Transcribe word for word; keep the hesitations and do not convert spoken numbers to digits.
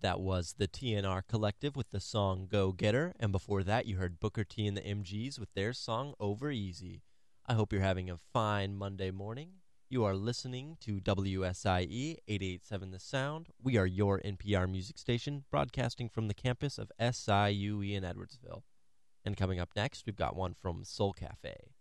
That was the T N R Collective with the song Go Getter, and before that you heard Booker T and the M Gs with their song Over Easy. I hope you're having a fine Monday morning. You are listening to W S I E eight eighty-seven The Sound. We are your N P R music station, broadcasting from the campus of S I U E in Edwardsville. And coming up next, we've got one from Soul Cafe.